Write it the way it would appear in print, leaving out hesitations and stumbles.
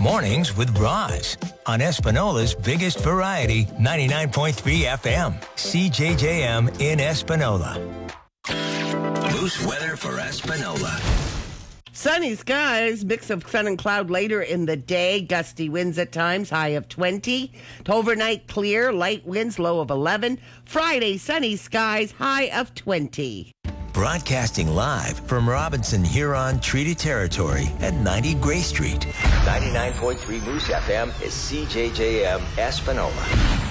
Mornings with Roz on Espinola's biggest variety, 99.3 FM, CJJM in Espinola. Loose weather for Espinola. Sunny skies, mix of sun and cloud later in the day. Gusty winds at times, high of 20. Overnight clear, light winds, low of 11. Friday, sunny skies, high of 20. Broadcasting live from Robinson Huron Treaty Territory at 90 Gray Street. 99.3 Moose FM is CJJM Espinola.